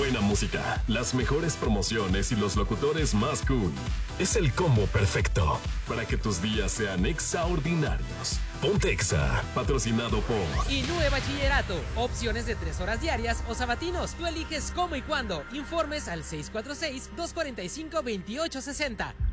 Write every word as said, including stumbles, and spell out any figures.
buena música, las mejores promociones y los locutores más cool. Es el combo perfecto para que tus días sean extraordinarios. Ponte Exa, patrocinado por Inúe Bachillerato. Opciones de tres horas diarias o sabatinos. Tú eliges cómo y cuándo. Informes al seis cuatro seis, dos cuatro cinco, dos ocho seis cero.